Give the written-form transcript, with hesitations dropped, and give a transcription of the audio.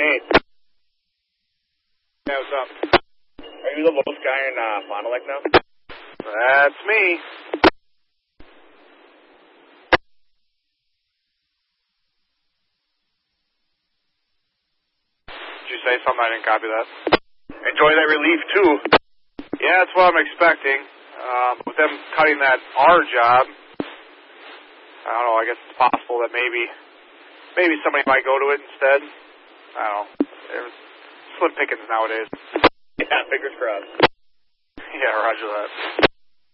Nate. Yeah, what's up? Are you the lowest guy in Fond du Lac now? That's me. Did you say something? I didn't copy that. Enjoy that relief, too. Yeah, that's what I'm expecting. With them cutting that R job, I don't know, I guess it's possible that maybe somebody might go to it instead. I don't know. There's slim pickings nowadays. Yeah, fingers crossed. Yeah, roger that.